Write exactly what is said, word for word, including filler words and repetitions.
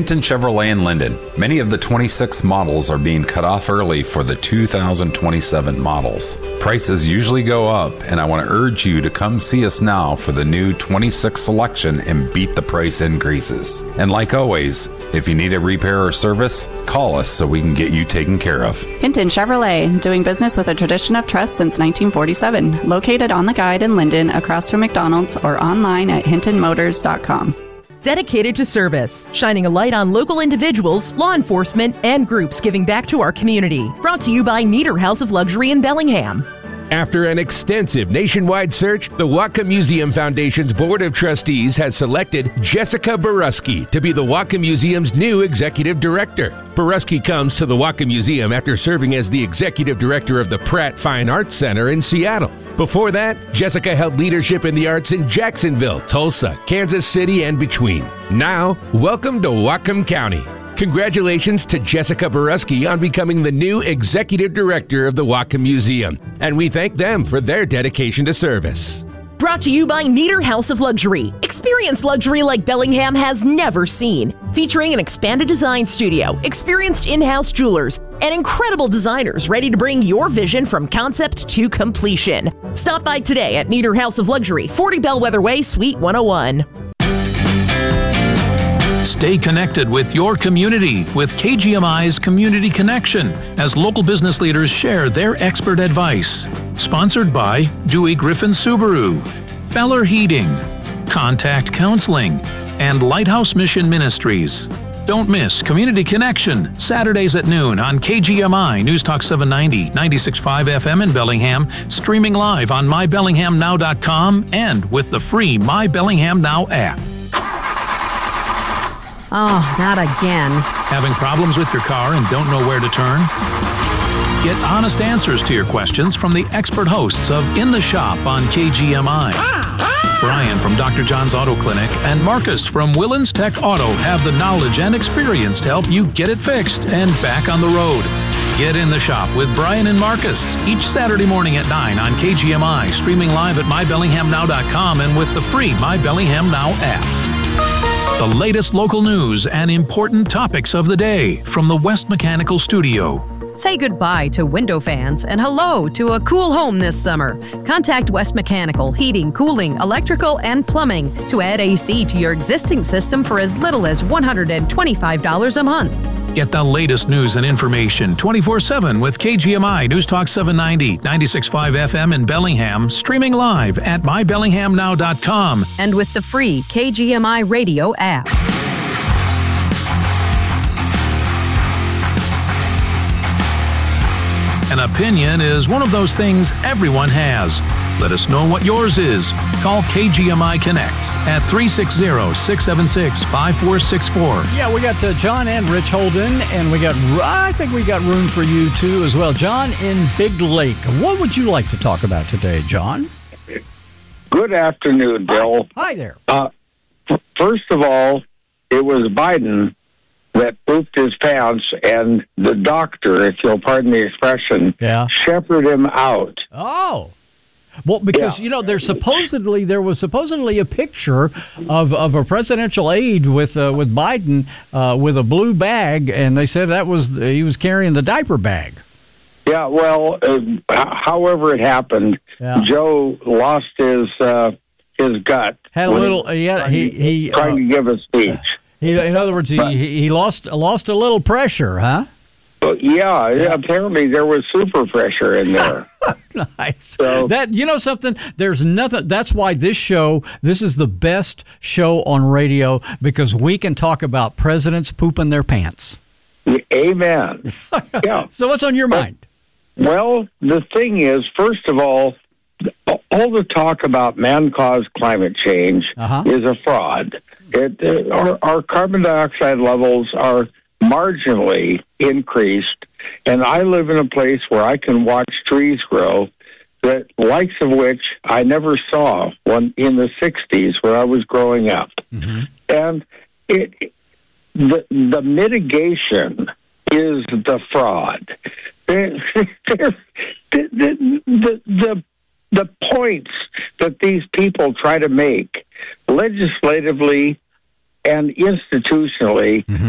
Hinton Chevrolet in Linden. Many of the twenty-six models are being cut off early for the two thousand twenty-seven models. Prices usually go up, and I want to urge you to come see us now for the new twenty-six selection and beat the price increases. And like always, if you need a repair or service, call us so we can get you taken care of. Hinton Chevrolet, doing business with a tradition of trust since nineteen forty-seven. Located on the Guide in Linden, across from McDonald's, or online at hinton motors dot com. Dedicated to service, shining a light on local individuals, law enforcement, and groups giving back to our community. Brought to you by Nieder House of Luxury in Bellingham. After an extensive nationwide search, the Whatcom Museum Foundation's Board of Trustees has selected Jessica Boruski to be the Whatcom Museum's new executive director. Boruski comes to the Whatcom Museum after serving as the executive director of the Pratt Fine Arts Center in Seattle. Before that, Jessica held leadership in the arts in Jacksonville, Tulsa, Kansas City, and between. Now, welcome to Whatcom County. Congratulations to Jessica Boruski on becoming the new executive director of the Whatcom Museum, and we thank them for their dedication to service. Brought to you by Nieder House of Luxury. Experience luxury like Bellingham has never seen. Featuring an expanded design studio, experienced in-house jewelers, and incredible designers ready to bring your vision from concept to completion. Stop by today at Nieder House of Luxury, forty Bellwether Way, Suite one oh one. Stay connected with your community with K G M I's Community Connection as local business leaders share their expert advice. Sponsored by Dewey Griffin Subaru, Feller Heating, Contact Counseling, and Lighthouse Mission Ministries. Don't miss Community Connection, Saturdays at noon on K G M I News Talk seven ninety, ninety-six point five F M in Bellingham, streaming live on my bellingham now dot com and with the free My Bellingham Now app. Oh, not again. Having problems with your car and don't know where to turn? Get honest answers to your questions from the expert hosts of In the Shop on K G M I. Brian from Doctor John's Auto Clinic and Marcus from Willens Tech Auto have the knowledge and experience to help you get it fixed and back on the road. Get In the Shop with Brian and Marcus each Saturday morning at nine on K G M I, streaming live at my bellingham now dot com and with the free My Bellingham Now app. The latest local news and important topics of the day from the West Mechanical Studio. Say goodbye to window fans and hello to a cool home this summer. Contact West Mechanical Heating, Cooling, Electrical, and Plumbing to add A C to your existing system for as little as one hundred twenty-five dollars a month. Get the latest news and information twenty-four seven with K G M I News Talk seven ninety, ninety-six point five F M in Bellingham, streaming live at my bellingham now dot com and with the free K G M I radio app. An opinion is one of those things everyone has. Let us know what yours is. Call K G M I Connect at three six zero, six seven six, five four six four. Yeah, we got uh, John and Rich Holden, and we got, I think we got room for you too as well. John in Big Lake. What would you like to talk about today, John? Good afternoon, Bill. Hi, Hi there. Uh, f- first of all, it was Biden that pooped his pants, and the doctor, if you'll pardon the expression, yeah. shepherded him out. Oh. Well, because, yeah. you know, there's supposedly, there was supposedly a picture of, of a presidential aide with uh, with Biden uh, with a blue bag, and they said that was, he was carrying the diaper bag. Yeah, well, uh, however it happened, yeah. Joe lost his uh, his gut. Had a little, he, had, he, he trying uh, to give a speech. He, in other words, he, but, he lost lost a little pressure, huh? Yeah, yeah, apparently there was super pressure in there. Nice. So, that you know something? There's nothing. That's why this show, this is the best show on radio because we can talk about presidents pooping their pants. Amen. Yeah. So what's on your but, mind? Well, the thing is, first of all, all the talk about man-caused climate change uh-huh. is a fraud. It, uh, our, our carbon dioxide levels are marginally increased, and I live in a place where I can watch trees grow, the likes of which I never saw when in the sixties when I was growing up. Mm-hmm. And it, the the mitigation is the fraud. the, the, the, the The points that these people try to make legislatively and institutionally mm-hmm.